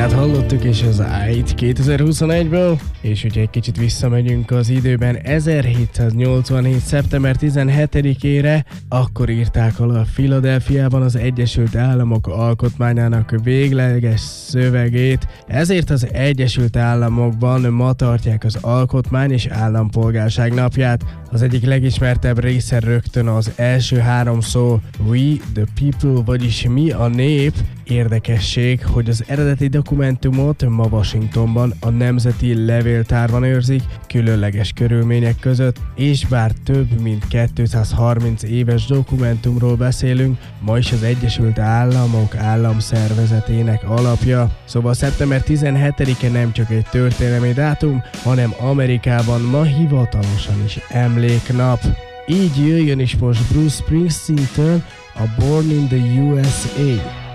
Metallicát hallottuk, és az Ait 2021-ből, és hogyha egy kicsit visszamegyünk az időben 1787. szeptember 17-ére, akkor írták alá Philadelphiában az Egyesült Államok alkotmányának végleges szövegét, ezért az Egyesült Államokban ma tartják az alkotmány és állampolgárság napját. Az egyik legismertebb része rögtön az első három szó We the People, vagyis mi a nép. Érdekesség, hogy az eredeti dokumentumot ma Washingtonban a Nemzeti Levéltárban őrzik, különleges körülmények között, és bár több mint 230 éves dokumentumról beszélünk, ma is az Egyesült Államok államszervezetének alapja. Szóval szeptember 17-e nem csak egy történelmi dátum, hanem Amerikában ma hivatalosan is emléknap. Így jöjjön is most Bruce Springsteen-től a Born in the USA.